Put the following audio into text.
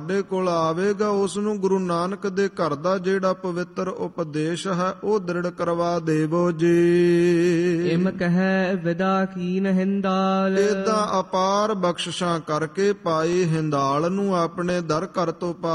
ਸਾਡੇ ਕੋਲ ਆਵੇਗਾ ਉਸ ਨੂੰ ਗੁਰੂ ਨਾਨਕ ਦੇ ਘਰ ਦਾ ਜਿਹੜਾ ਪਵਿੱਤਰ ਉਪਦੇਸ਼ ਹੈ ਉਹ ਦ੍ਰਿੜ ਕਰਵਾ ਦੇਵੋ ਜੀ। ਇਮ ਕਹਿ ਵਿਦਾ ਕੀਨ ਹਿੰਦਾਲ। ਏਦਾਂ ਅਪਾਰ ਬਖਸ਼ਿਸ਼ਾਂ ਕਰਕੇ ਪਾਈ ਹਿੰਦਾਲ ਨੂੰ ਆਪਣੇ ਦਰ ਘਰ ਤੋਂ